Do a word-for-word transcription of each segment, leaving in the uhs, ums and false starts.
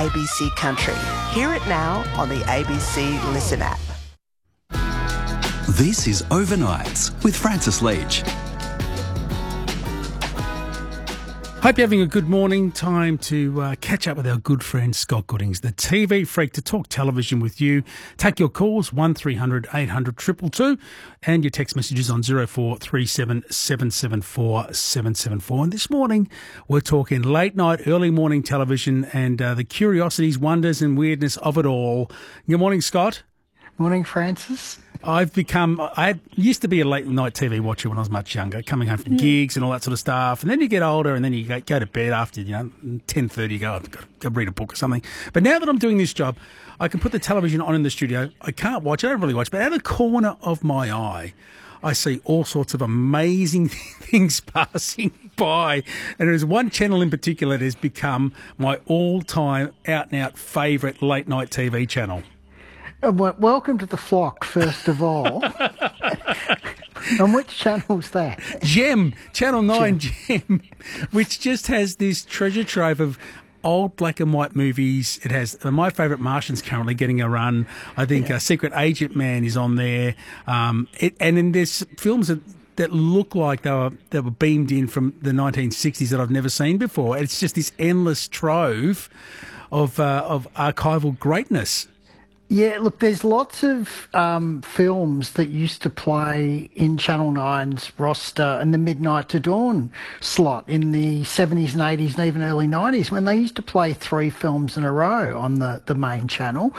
A B C Country. Hear it now on the A B C Listen app. This is Overnights with Francis Leach. Hope you're having a good morning. Time to uh, catch up with our good friend Scott Goodings, the T V freak, to talk television with you. Take your calls, one three hundred eight hundred two two two, and your text messages on zero four three seven seven seven four seven seven four. And this morning we're talking late night, early morning television and uh, the curiosities, wonders and weirdness of it all. Good morning, Scott. Morning, Francis. I've become, I used to be a late night T V watcher when I was much younger, coming home from gigs and all that sort of stuff. And then you get older and then you go, go to bed after, you know, ten thirty, you go, I've got to go read a book or something. But now that I'm doing this job, I can put the television on in the studio. I can't watch, I don't really watch, but out of the corner of my eye, I see all sorts of amazing things passing by. And there's one channel in particular that has become my all-time out-and-out favourite late-night T V channel. Well, welcome to the flock, first of all. And which channel's that? Gem, Channel nine Gem, which just has this treasure trove of old black and white movies. It has uh, my favourite Martian's currently getting a run. I think yeah. uh, Secret Agent Man is on there. Um, it, and then there's films that, that look like they were, they were beamed in from the nineteen sixties that I've never seen before. It's just this endless trove of uh, of archival greatness. Yeah, look, there's lots of um, films that used to play in Channel nine's roster in the midnight to dawn slot in the seventies and eighties and even early nineties when they used to play three films in a row on the, the main channel.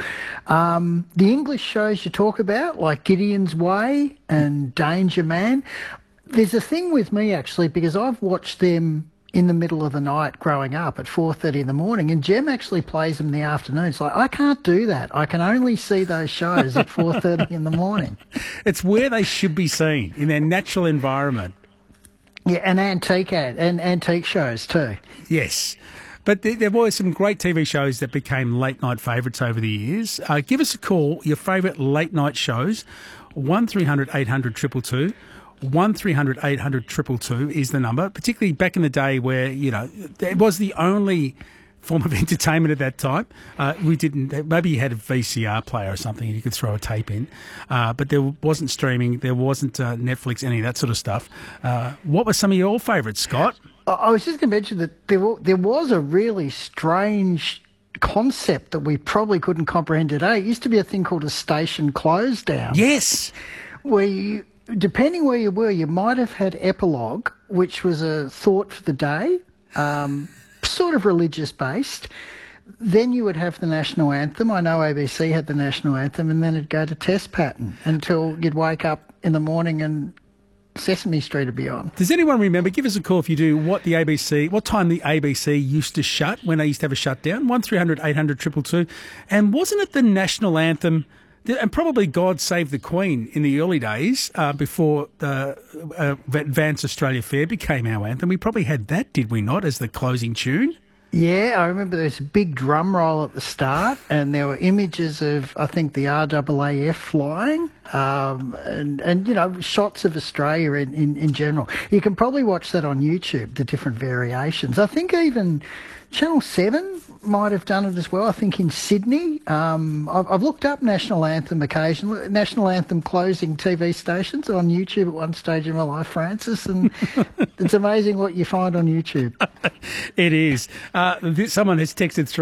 Um, the English shows you talk about, like Gideon's Way and Danger Man, there's a thing with me actually because I've watched them in the middle of the night growing up at four thirty in the morning, and Gem actually plays them in the afternoon. It's like, I can't do that. I can only see those shows at four thirty in the morning. It's where they should be seen, in their natural environment. Yeah, and antique ad, and antique shows too. Yes. But there, there were some great T V shows that became late-night favourites over the years. Uh, give us a call, your favourite late-night shows, one three hundred eight hundred two two two. one three hundred eight hundred two two two is the number, particularly back in the day where, you know, it was the only form of entertainment at that time. Uh, we didn't, maybe you had a V C R player or something and you could throw a tape in, uh, but there wasn't streaming, there wasn't uh, Netflix, any of that sort of stuff. Uh, what were some of your favourites, Scott? I was just going to mention that there, were, there was a really strange concept that we probably couldn't comprehend today. It used to be a thing called a station close down. Yes. Where you, depending where you were, you might have had epilogue, which was a thought for the day, um, sort of religious-based. Then you would have the national anthem. I know A B C had the national anthem, and then it'd go to test pattern until you'd wake up in the morning and Sesame Street would be on. Does anyone remember, give us a call if you do, what the A B C, what time the A B C used to shut when they used to have a shutdown? one three hundred eight hundred two two two. And wasn't it the national anthem, and probably God Save the Queen in the early days, uh, before the uh, Advance Australia Fair became our anthem? We probably had that, did we not, as the closing tune? Yeah, I remember there was a big drum roll at the start, and there were images of, I think, the R A A F flying, um, and, and, you know, shots of Australia in, in, in general. You can probably watch that on YouTube, the different variations. I think even Channel seven might have done it as well, I think in Sydney. Um, I've, I've looked up National Anthem occasionally, National Anthem closing T V stations on YouTube at one stage in my life, Francis, and it's amazing what you find on YouTube. It is. Uh, someone has texted through